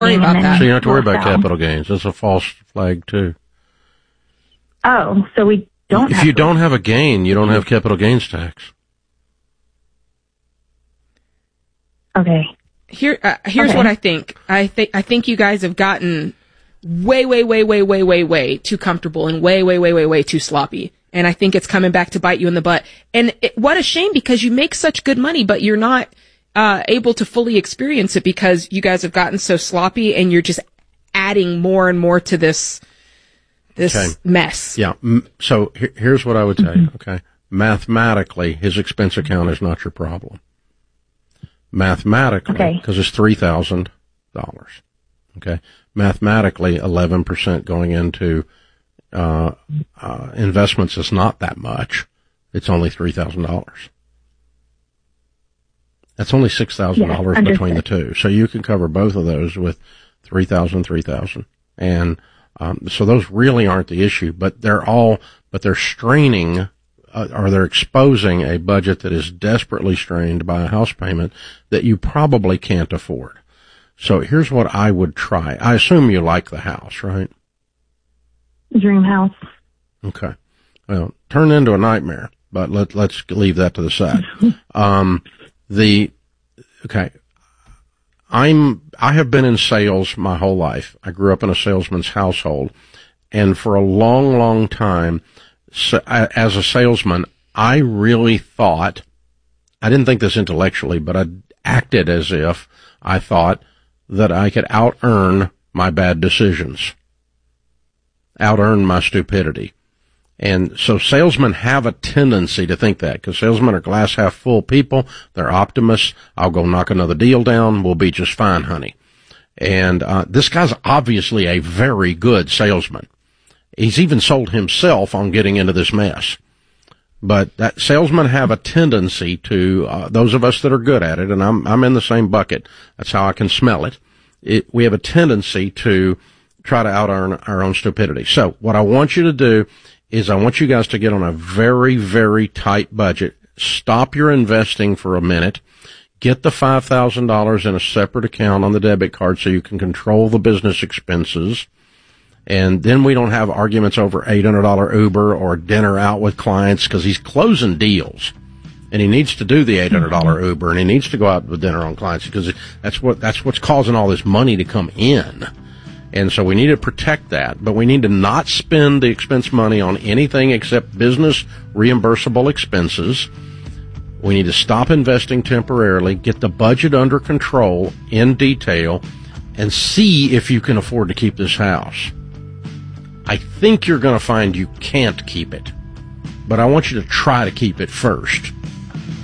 Worry about that. So you don't have to worry about capital gains. That's a false flag too. Oh, so we don't. If you don't have a gain, you don't have capital gains tax. Okay. Here's what I think. I think you guys have gotten way too comfortable and way too sloppy. And I think it's coming back to bite you in the butt. And what a shame, because you make such good money, but you're not able to fully experience it because you guys have gotten so sloppy and you're just adding more and more to this mess. Yeah. So here's what I would tell you. Okay. Mathematically, his expense account is not your problem. Mathematically, because it's $3,000. Okay. Mathematically, 11% going into investments is not that much. It's only $3,000. That's only $6,000 between the two. So you can cover both of those with $3,000. And so those really aren't the issue, but they're straining or they're exposing a budget that is desperately strained by a house payment that you probably can't afford. So here's what I would try. I assume you like the house, right? Dream house. Okay. Well, turned into a nightmare, but let's leave that to the side. I have been in sales my whole life. I grew up in a salesman's household, and for a long time, as a salesman, I really thought, I didn't think this intellectually, but I acted as if I thought that I could out-earn my bad decisions, out-earn my stupidity. And so salesmen have a tendency to think that, because salesmen are glass half full people. They're optimists. I'll go knock another deal down. We'll be just fine, honey. And this guy's obviously a very good salesman. He's even sold himself on getting into this mess. But that salesmen have a tendency to, those of us that are good at it, and I'm in the same bucket. That's how I can smell it. We have a tendency to try to out-earn our own stupidity. So what I want you to do is I want you guys to get on a very tight budget. Stop your investing for a minute. Get the $5,000 in a separate account on the debit card so you can control the business expenses. And then we don't have arguments over $800 Uber or dinner out with clients, because he's closing deals. And he needs to do the $800 Uber, and he needs to go out with dinner on clients, because that's what's causing all this money to come in. And so we need to protect that, but we need to not spend the expense money on anything except business reimbursable expenses. We need to stop investing temporarily, get the budget under control in detail, and see if you can afford to keep this house. I think you're going to find you can't keep it, but I want you to try to keep it first.